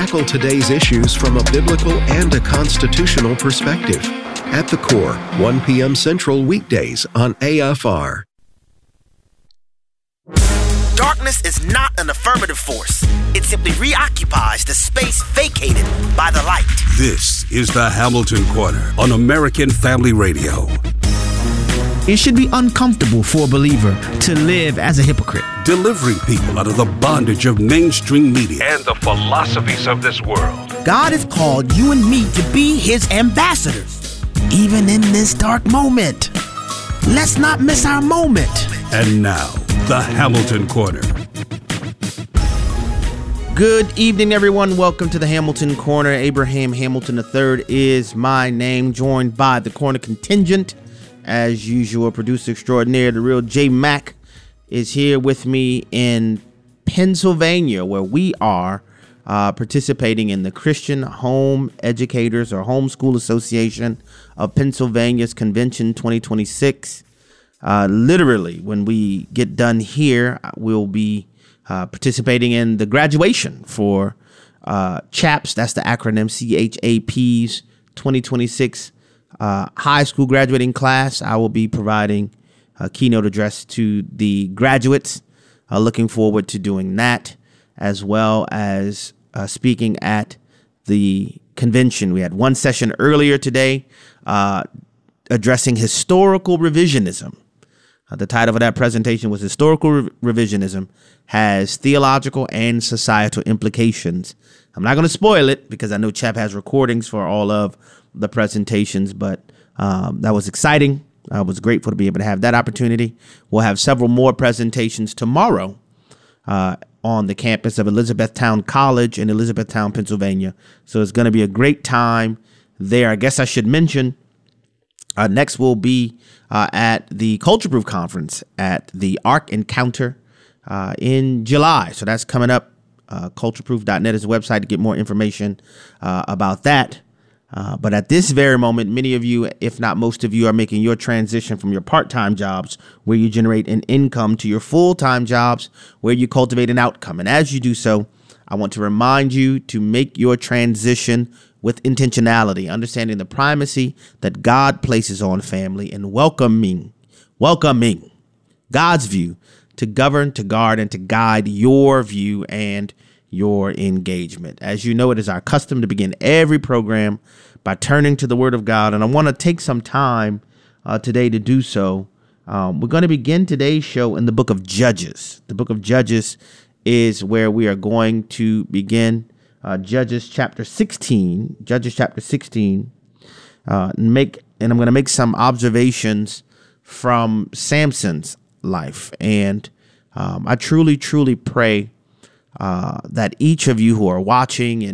tackle today's issues from a biblical and a constitutional perspective. At the Core, 1 p.m. Central weekdays on AFR. Darkness is not an affirmative force. It simply reoccupies the space vacated by the light. This is the Hamilton Corner on American Family Radio. It should be uncomfortable for a believer to live as a hypocrite. Delivering people out of the bondage of mainstream media and the philosophies of this world. God has called you and me to be his ambassadors, even in this dark moment. Let's not miss our moment. And now, the Hamilton Corner. Good evening, everyone. Welcome to the Hamilton Corner. Abraham Hamilton III is my name, joined by the Corner contingent. As usual, producer extraordinaire, the real J Mac, is here with me in Pennsylvania, where we are participating in the Christian Home Educators or Homeschool Association of Pennsylvania's Convention 2026. Literally, when we get done here, we'll be participating in the graduation for CHAPS. That's the acronym CHAP's 2026 high school graduating class. I will be providing a keynote address to the graduates. Looking forward to doing that, as well as speaking at the convention. We had one session earlier today addressing historical revisionism. The title of that presentation was Historical Revisionism Has Theological and Societal Implications. I'm not going to spoil it because I know CHAP has recordings for all of the presentations, but that was exciting. I was grateful to be able to have that opportunity. We'll have several more presentations tomorrow on the campus of Elizabethtown College in Elizabethtown, Pennsylvania. So it's going to be a great time there. I guess I should mention next we'll be at the Culture Proof Conference at the Ark Encounter in July. So that's coming up. Cultureproof.net is the website to get more information about that. But at this very moment, many of you, if not most of you, are making your transition from your part-time jobs where you generate an income to your full-time jobs where you cultivate an outcome. And as you do so, I want to remind you to make your transition with intentionality, understanding the primacy that God places on family and welcoming God's view to govern, to guard, and to guide your view and your engagement. As you know, it is our custom to begin every program by turning to the Word of God, and I want to take some time today to do so. We're going to begin today's show in the book of Judges. The book of Judges is where we are going to begin. Judges chapter 16. I'm going to make some observations from Samson's life, and I truly pray that each of you who are watching